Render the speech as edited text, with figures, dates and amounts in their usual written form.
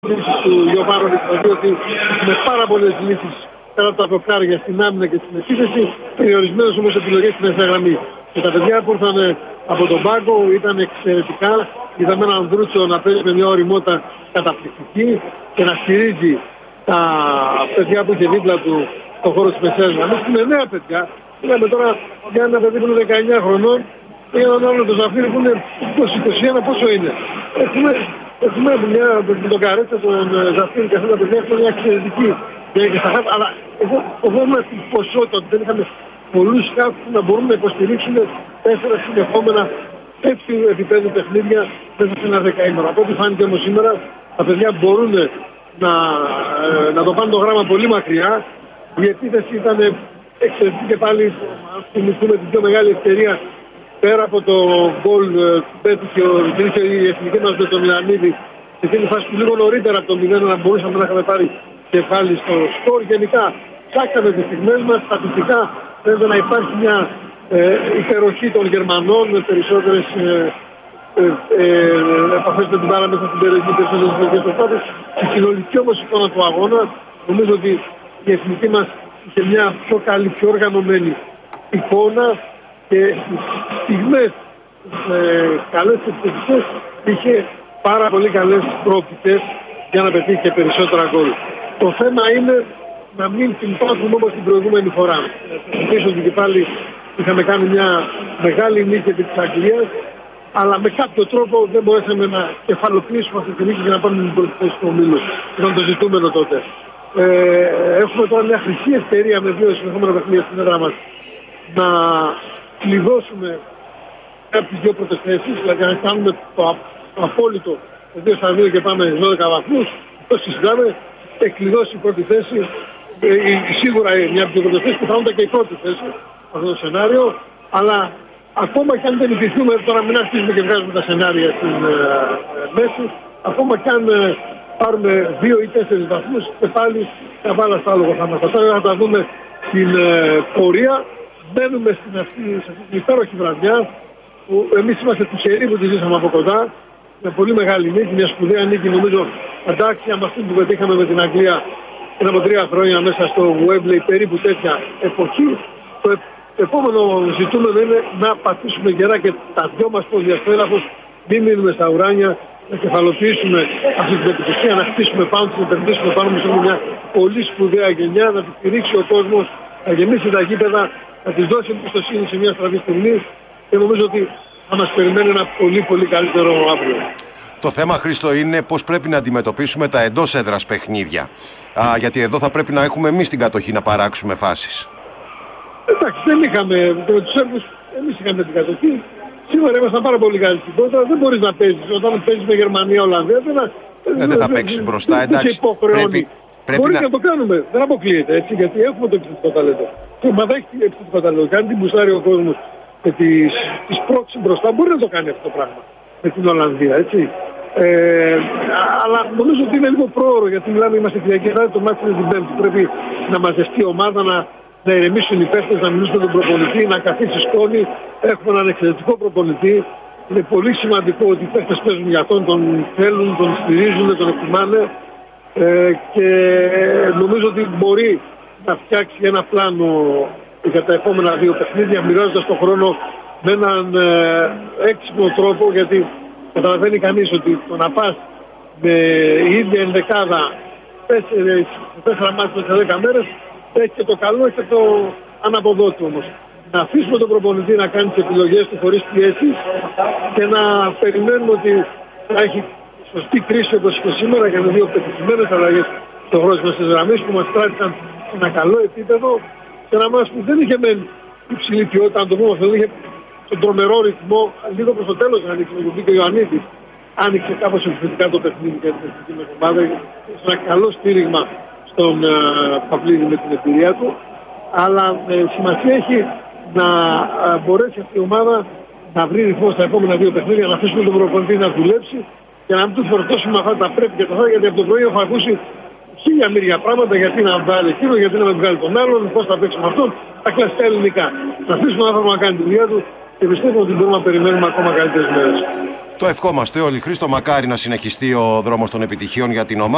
του Γιωβάνοβιτς, ότι με πάρα πολλές λύσεις πέρα από τα δοκάρια στην άμυνα και στην επίθεση, περιορισμένες όμως επιλογές στην μεσαία γραμμή. Και τα παιδιά που ήρθαν από τον πάγκο ήταν εξαιρετικά. Είδαμε έναν Ανδρούτσο να παίζει με μια ωριμότητα καταπληκτική και να στηρίζει τα παιδιά που είχε δίπλα του στον χώρο της μεσαίας γραμμής. Είναι νέα παιδιά. Είδαμε τώρα για ένα παιδί που είναι 19 χρονών και έναν άλλο τον Ζαφύρη που είναι 20-21, πόσο είναι. Έχουμε μια τον Καρέτσα, τον Ζαφύρη και αυτά τα παιδιά έχουν μια εξαιρετική διάρκεια στα χάρτη, αλλά εγώ φοβόμουν την ποσότητα ότι δεν είχαμε πολλούς χάρτες που να μπορούν να υποστηρίξουν 4 συνεχόμενα τέτοιου επίπεδου παιχνίδια μέσα σε ένα δεκαήμερο. Από ό,τι φάνηκε όμως σήμερα, τα παιδιά μπορούν να το πάνε το γράμμα πολύ μακριά. Η επίθεση ήταν εξαιρετική και πάλι, αν θυμηθούμε την πιο μεγάλη ευκαιρία πέρα από το γκολ που πέτυχε η εθνική μας με τον Ιωαννίδη, σε εκείνη τη φάση που λίγο νωρίτερα από το 0 να μπορούσαμε να είχαμε πάρει κεφάλι στο σκορ. Γενικά, ψάξαμε τις στιγμές μας, στατιστικά φαίνεται να υπάρχει μια υπεροχή των Γερμανών με περισσότερες επαφές με την μπάλα μέσα στην περιοχή, περισσότερες επαφές στο πάτες. Η συνολική όμως εικόνα του αγώνα, νομίζω ότι η εθνική μας είχε μια πιο καλή, πιο οργανωμένη εικόνα και στις στιγμές καλές επιθετικές είχε πάρα πολύ καλές προοπτικές για να πετύχει και περισσότερα γκολ. Το θέμα είναι να μην την πάθουμε όπως την προηγούμενη φορά. Πίσω ότι και πάλι είχαμε κάνει μια μεγάλη νίκη επί της Αγγλίας, αλλά με κάποιο τρόπο δεν μπορέσαμε να κεφαλοποιήσουμε αυτή τη νίκη για να πάμε την πρώτη θέση του ομίλου. Ήταν το ζητούμενο τότε. Έχουμε τώρα μια χρυσή ευκαιρία με 2 συνεχόμενα παιχνίδια στην έδρα μας να κλειδώσουμε από τις 2 πρώτες θέσεις, δηλαδή να κάνουμε το απόλυτο 2-2 και πάμε 12 βαθμούς. Το συζητάμε, έχει κλειδώσει η πρώτη θέση, σίγουρα μια από τις πρώτες θέσεις, πιθανότατα και η πρώτη θέση αυτό το σενάριο, αλλά ακόμα και αν δεν νικηθούμε, τώρα μην αρχίσουμε και βγάζουμε τα σενάρια στην μέση, ακόμα και αν πάρουμε 2 ή 4 βαθμούς και πάλι τα βάλα στα άλογα θα μας. Τώρα θα τα δούμε στην πορεία. Μπαίνουμε σε αυτή την υπέροχη βραδιά που εμείς είμαστε τυχεροί που τη ζήσαμε από κοντά. Με πολύ μεγάλη νίκη, μια σπουδαία νίκη νομίζω αντάξια με αυτή που πετύχαμε με την Αγγλία πριν από 3 χρόνια μέσα στο Wembley, περίπου τέτοια εποχή. Το επόμενο ζητούμενο είναι να πατήσουμε γερά και τα 2 μας πόδια στο έδαφος, μην μείνουμε στα ουράνια, να κεφαλοποιήσουμε αυτή την επιτυχία, να χτίσουμε πάνω, να επενδύσουμε πάνω μας μια πολύ σπουδαία γενιά, να τη στηρίξει ο κόσμος, να γεμίσει τα γήπεδα, να της δώσει εμπιστοσύνη σε μια στραβή στιγμή και νομίζω ότι θα μας περιμένει ένα πολύ πολύ καλύτερο αύριο. Το θέμα, Χρήστο, είναι πώς πρέπει να αντιμετωπίσουμε τα εντός έδρας παιχνίδια. Γιατί εδώ θα πρέπει να έχουμε εμείς την κατοχή να παράξουμε φάσεις. Εντάξει, δεν είχαμε, με τους Σέρβους εμείς είχαμε την κατοχή. Σήμερα ήμασταν πάρα πολύ καλοί στην κόντρα. Δεν μπορείς να παίζεις. Όταν παίζεις με Γερμανία, Ολλανδία, δεν θα παίξεις μπροστά, εντάξει. Μπορεί να το κάνουμε. Δεν αποκλείεται, έτσι, γιατί έχουμε το επιθετικό ταλέντο. Η ομάδα έχει το επιθετικό ταλέντο. Κάνει την μπουστάρει ο κόσμος με τις πρόξεις μπροστά. Μπορεί να το κάνει αυτό το πράγμα με την Ολλανδία, έτσι. Αλλά νομίζω ότι είναι λίγο πρόωρο, γιατί μιλάμε, είμαστε Κυριακή, το μάτι είναι την Πέμπτη. Πρέπει να μαζευτεί η ομάδα, να ηρεμήσουν οι παίχτες, να μιλήσουν με τον προπονητή, να καθίσει σκόνη. Έχουμε έναν εξαιρετικό προπονητή. Είναι πολύ σημαντικό ότι οι παίχτες παίζουν για αυτόν, τον θέλουν, τον στηρίζουν, τον εκτιμάνε. Και νομίζω ότι μπορεί να φτιάξει ένα πλάνο για τα επόμενα 2 παιχνίδια, μοιράζοντας τον χρόνο με έναν έξυπνο τρόπο, γιατί καταλαβαίνει κανείς ότι το να πας με η ίδια ενδεκάδα 4 μάτια σε 10 μέρες έχει και το καλό και το αναποδότη όμως. Να αφήσουμε τον προπονητή να κάνει τις επιλογές του χωρίς πιέσεις και να περιμένουμε ότι θα έχει σωστή κρίση όπως και σήμερα για 2 πετυχημένες αλλαγές στο χρόνο της γραμμής που μας κράτησαν σε ένα καλό επίπεδο και να μας που δεν είχε μεν υψηλή ποιότητα, αν το πούμε αυτό, είχε τον τρομερό ρυθμό, λίγο προς το τέλος να ανοίξει με τον Ιωαννίδη. Άνοιξε κάπως επιθετικά το παιχνίδι για την εθνική μας ομάδα, σε ένα καλό στήριγμα στον Παυλίδη με την εμπειρία του, αλλά σημασία έχει να μπορέσει αυτή η ομάδα να βρει ρυθμό στα επόμενα 2 παιχνίδια, να αφήσουμε τον προπονητή να δουλέψει και να μην του φορτώσουμε αυτά τα πρέπει και τα θα, γιατί από το πρωί έχω ακούσει 1000 μύρια πράγματα, γιατί να βγάλει εκείνο, γιατί να με βγάλει τον άλλον, πώς θα παίξουμε αυτόν, τα κλασικά ελληνικά. Να αφήσουμε τον άνθρωπο να κάνει τη δουλειά του και πιστεύω ότι μπορούμε να περιμένουμε ακόμα καλύτερες μέρες. Το ευχόμαστε όλοι, Χρήστο, μακάρι να συνεχιστεί ο δρόμος των επιτυχιών για την ομάδα.